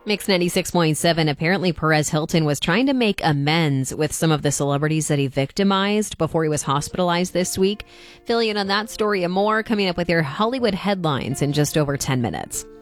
Mix 96.7. Apparently, Perez Hilton was trying to make amends with some of the celebrities that he victimized before he was hospitalized this week. Fill you in on that story and more coming up with your Hollywood headlines in just over 10 minutes.